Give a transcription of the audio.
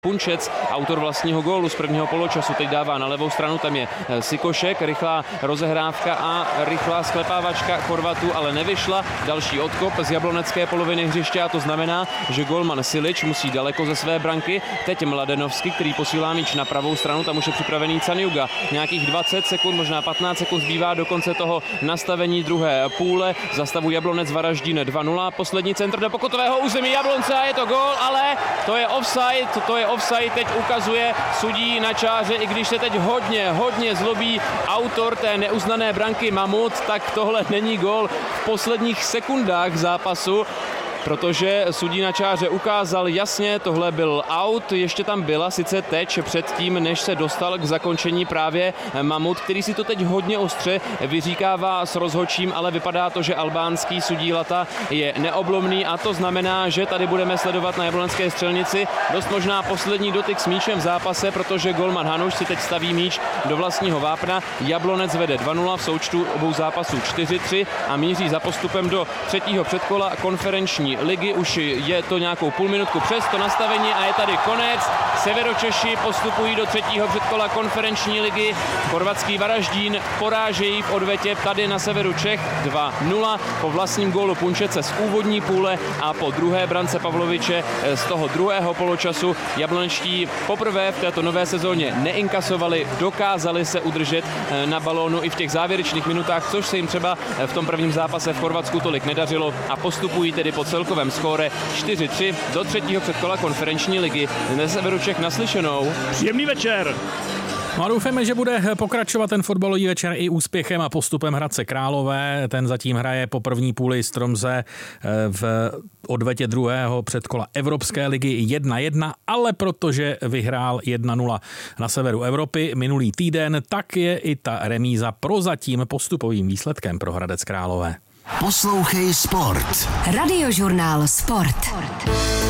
Punčec, autor vlastního gólu z prvního poločasu, teď dává na levou stranu, tam je Sikošek, rychlá rozehrávka a rychlá sklepávačka Chorvatů, ale nevyšla. Další odkop z jablonecké poloviny hřiště a to znamená, že golman Silič musí daleko ze své branky. Teď Mladenovský, který posílá míč na pravou stranu, tam už je připravený Caniuga. Nějakých 20 sekund, možná 15 sekund zbývá do konce toho nastavení druhé půle. Za stavu Jablonec Varaždín 2-0. Poslední centr do pokutového území Jablonce a je to gól, ale to je offside, teď ukazuje sudí na čáře, i když se teď hodně zlobí autor té neuznané branky Mamut, tak tohle není gól v posledních sekundách zápasu, protože sudí na čáře ukázal jasně, tohle byl out, ještě tam byla sice teč předtím, než se dostal k zakončení právě Mamut, který si to teď hodně ostře vyříkává s rozhodčím, ale vypadá to, že albánský sudí Lata je neoblomný a to znamená, že tady budeme sledovat na jablonské střelnici dost možná poslední dotyk s míčem v zápase, protože golman Hanuš si teď staví míč do vlastního vápna. Jablonec vede 2-0 v součtu obou zápasů 4-3 a míří za postupem do třetího předkola konferenční ligy. Už je to nějakou půlminutku přes to nastavení a je tady konec. Severočeši postupují do třetího předkola konferenční ligy. Chorvatský Varaždín porážejí v odvetě tady na severu Čech 2-0 po vlastním gólu Punčece z úvodní půle a po druhé brance Pavloviče z toho druhého poločasu. Jablonečtí poprvé v této nové sezóně neinkasovali, dokázali se udržet na balónu i v těch závěrečných minutách, což se jim třeba v tom prvním zápase v Chorvatsku tolik nedařilo a postupují tedy po celkovém skóre 4-3 do třetího předkola konferenční ligy. Ze severu Čech naslyšenou. Příjemný večer. No a doufáme, že bude pokračovat ten fotbalový večer i úspěchem a postupem Hradce Králové. Ten zatím hraje po první půli Stromze v odvetě druhého předkola Evropské ligy 1-1, ale protože vyhrál 1-0 na severu Evropy minulý týden, tak je i ta remíza prozatím postupovým výsledkem pro Hradec Králové. Poslouchej Sport. Radiožurnál Sport.